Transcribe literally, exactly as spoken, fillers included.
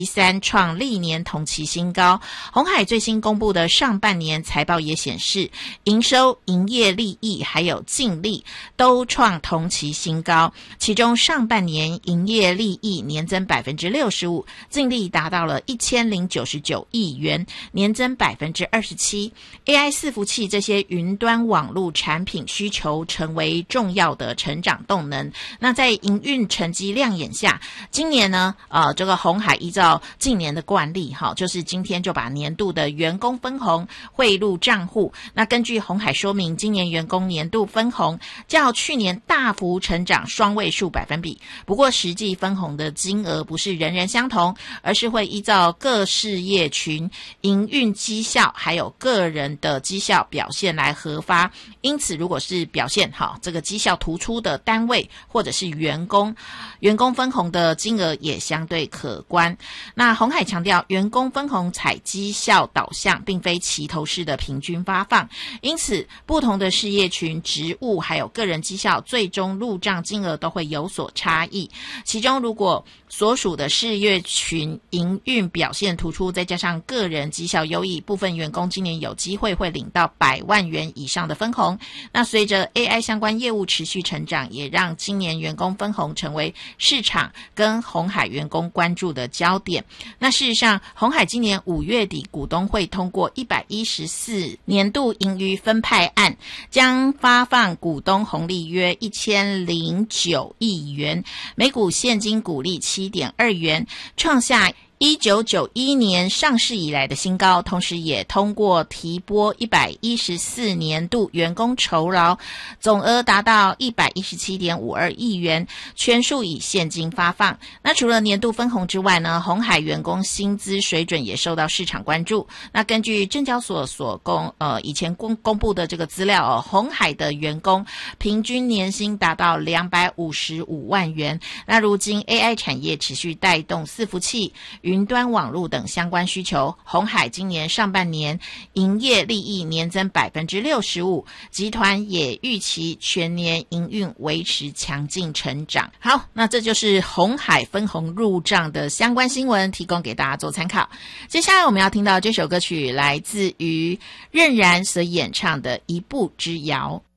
三创历年同期新高。鸿海最新公布的上半年财报也显示，营收、营业利益还有净利都创同期新高，其中上半年营业利益年增 百分之六十五， 净利达到了一千零九十九亿元，年增 百分之二十七。 A I 伺服器这些云端网络产品需求成为重要的成长动能。那在营运成绩亮眼下，今年呢呃，这个鸿海依照近年的惯例，好，就是今天就把年度的员工分红汇入账户。那根据鸿海说明，今年员工年度分红较去年大幅成长双位数百分比，不过实际分红的金额不是人人相同，而是会依照各事业群营运绩效还有个人的绩效表现来核发。因此如果是表现好这个绩效突出的单位或者是员工，员工分红的金额也相对可观。那鸿海强调，员工分红采绩效导向，并非齐头式的平均发放，因此不同的事业群职务还有个人绩效最终入账金额都会有所差异。其中如果所属的事业群营运表现突出，再加上个人绩效优异，部分员工今年有机会会领到百万元以上的分红。那随着 A I 相关业务持续成长，也让今年员工分红成为市场跟鸿海员工关注的焦点。那事实上，鸿海今年五月底股东会通过一百一十四年度盈余分派案，将发放股东红利约一千零九亿元，每股现金股利 七点二元，创下一九九一年上市以来的新高，同时也通过提拨一百一十四年度员工酬劳，总额达到 一百一十七点五二亿元，全数以现金发放。那除了年度分红之外呢，鸿海员工薪资水准也受到市场关注。那根据证交所所公呃以前公公布的这个资料哦，鸿海的员工平均年薪达到两百五十五万元。那如今 A I 产业持续带动伺服器、云端网络等相关需求，鸿海今年上半年营业利益年增 百分之六十五， 集团也预期全年营运维持强劲成长。好，那这就是鸿海分红入账的相关新闻，提供给大家做参考。接下来我们要听到这首歌曲，来自于任然所演唱的《一步之遥》。